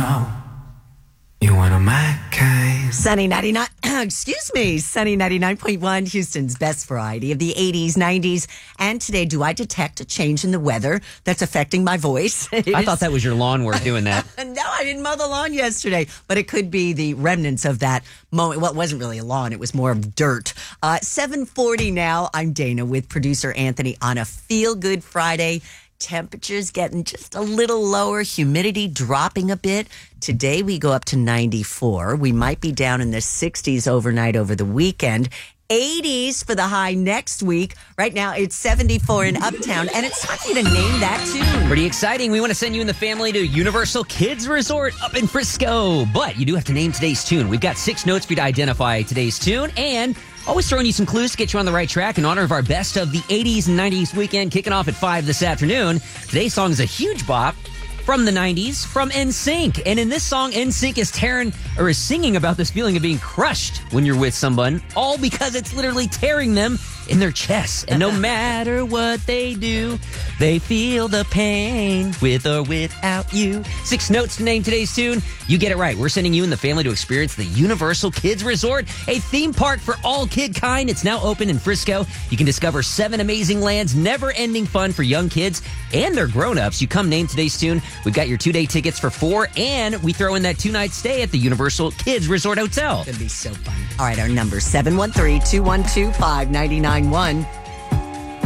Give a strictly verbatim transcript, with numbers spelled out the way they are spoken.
know you're one of my kind. Sunny ninety-nine, excuse me, Sunny ninety-nine point one, Houston's best variety of the eighties, nineties. And today, do I detect a change in the weather that's affecting my voice? It I is- thought that was your lawnmower doing that. No, I didn't mow the lawn yesterday, but it could be the remnants of that moment. Well, it wasn't really a lawn. It was more of dirt. Uh, seven forty now. I'm Dana with producer Anthony on a Feel Good Friday. Temperatures getting just a little lower, humidity dropping a bit. Today we go up to ninety-four. We might be down in the sixties overnight over the weekend. eighties for the high next week. Right now it's seventy-four in Uptown, and it's time for you to name that tune. Pretty exciting. We want to send you and the family to Universal Kids Resort up in Frisco. But you do have to name today's tune. We've got six notes for you to identify today's tune, and always throwing you some clues to get you on the right track in honor of our best of the eighties and nineties weekend, kicking off at five this afternoon. Today's song is a huge bop from the nineties, from N Sync. And in this song, N Sync is tearing, or is singing about this feeling of being crushed when you're with someone, all because it's literally tearing them in their chests. And no matter what they do, they feel the pain with or without you. Six notes to name today's tune. You get it right. We're sending you and the family to experience the Universal Kids Resort, a theme park for all kid kind. It's now open in Frisco. You can discover seven amazing lands, never-ending fun for young kids and their grown-ups. You come name today's tune. We've got your two-day tickets for four, and we throw in that two-night stay at the Universal Kids Resort Hotel. It's going to be so fun. All right, our number, seven one three, two one two, five nine nine one.